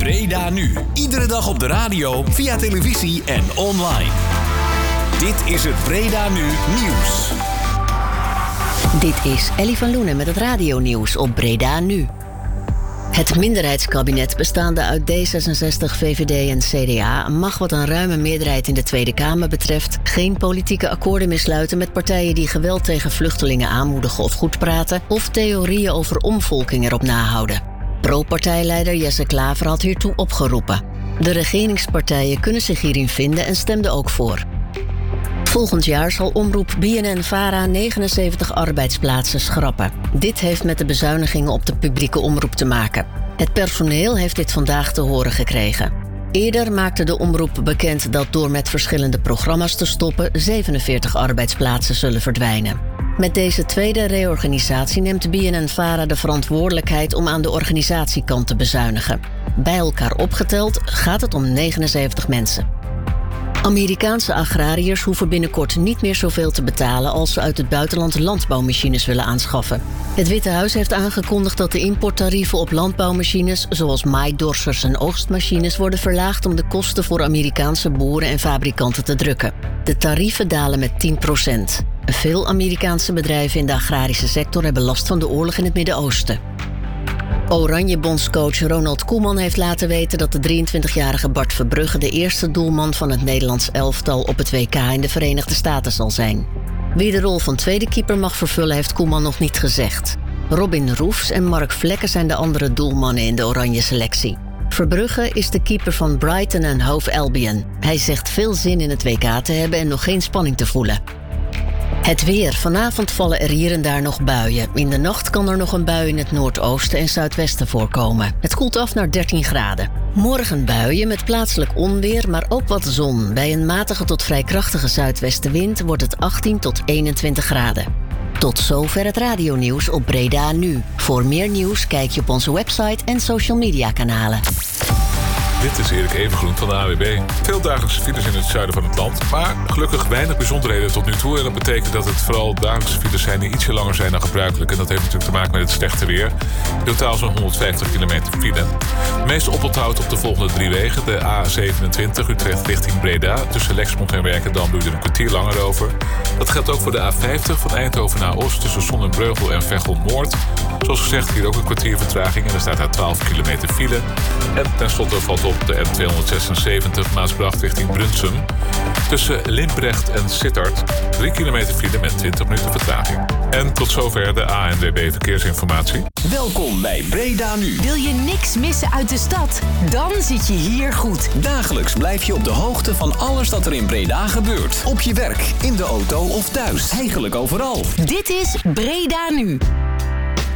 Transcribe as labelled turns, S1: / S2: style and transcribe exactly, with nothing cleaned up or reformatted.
S1: Breda Nu. Iedere dag op de radio, via televisie en online. Dit is het Breda Nu Nieuws.
S2: Dit is Ellie van Loenen met het radionieuws op Breda Nu. Het minderheidskabinet bestaande uit D zesenzestig, V V D en C D A mag wat een ruime meerderheid in de Tweede Kamer betreft geen politieke akkoorden meer sluiten met partijen die geweld tegen vluchtelingen aanmoedigen of goedpraten of theorieën over omvolking erop nahouden. Pro-partijleider Jesse Klaver had hiertoe opgeroepen. De regeringspartijen kunnen zich hierin vinden en stemden ook voor. Volgend jaar zal omroep B N N-Vara negenenzeventig arbeidsplaatsen schrappen. Dit heeft met de bezuinigingen op de publieke omroep te maken. Het personeel heeft dit vandaag te horen gekregen. Eerder maakte de omroep bekend dat door met verschillende programma's te stoppen zevenenveertig arbeidsplaatsen zullen verdwijnen. Met deze tweede reorganisatie neemt B N N-Vara de verantwoordelijkheid om aan de organisatiekant te bezuinigen. Bij elkaar opgeteld gaat het om negenenzeventig mensen. Amerikaanse agrariërs hoeven binnenkort niet meer zoveel te betalen als ze uit het buitenland landbouwmachines willen aanschaffen. Het Witte Huis heeft aangekondigd dat de importtarieven op landbouwmachines, zoals maaidorsers en oogstmachines, worden verlaagd om de kosten voor Amerikaanse boeren en fabrikanten te drukken. De tarieven dalen met tien procent. Veel Amerikaanse bedrijven in de agrarische sector hebben last van de oorlog in het Midden-Oosten. Oranje-bondscoach Ronald Koeman heeft laten weten dat de drieëntwintigjarige Bart Verbrugge de eerste doelman van het Nederlands elftal op het W K in de Verenigde Staten zal zijn. Wie de rol van tweede keeper mag vervullen heeft Koeman nog niet gezegd. Robin Roefs en Mark Vlekken zijn de andere doelmannen in de oranje selectie. Verbrugge is de keeper van Brighton en Hove Albion. Hij zegt veel zin in het W K te hebben en nog geen spanning te voelen. Het weer. Vanavond vallen er hier en daar nog buien. In de nacht kan er nog een bui in het noordoosten en zuidwesten voorkomen. Het koelt af naar dertien graden. Morgen buien met plaatselijk onweer, maar ook wat zon. Bij een matige tot vrij krachtige zuidwestenwind wordt het achttien tot eenentwintig graden. Tot zover het radionieuws op Breda Nu. Voor meer nieuws kijk je op onze website en social media kanalen.
S3: Dit is Erik Evengroen van de A W B. Veel dagelijkse files in het zuiden van het land, maar gelukkig weinig bijzonderheden tot nu toe. En dat betekent dat het vooral dagelijkse files zijn die ietsje langer zijn dan gebruikelijk. En dat heeft natuurlijk te maken met het slechte weer. In totaal zo'n honderdvijftig kilometer file. De meeste oponthoud op de volgende drie wegen. De A zevenentwintig Utrecht richting Breda. Tussen Lexmond en Werkendam doe je er een kwartier langer over. Dat geldt ook voor de A vijftig van Eindhoven naar Oost. Tussen Zonnebreugel en Veghel-Noord. Zoals gezegd hier ook een kwartier vertraging. En er staat daar twaalf kilometer file. En tenslotte valt op de N tweehonderdzesenzeventig Maasbracht richting Brunsum. Tussen Limbrecht en Sittard drie kilometer file met twintig minuten vertraging. En tot zover de A N W B Verkeersinformatie.
S1: Welkom bij Breda Nu.
S4: Wil je niks missen uit de stad? Dan zit je hier goed.
S1: Dagelijks blijf je op de hoogte van alles dat er in Breda gebeurt. Op je werk, in de auto of thuis. Eigenlijk overal.
S4: Dit is Breda Nu.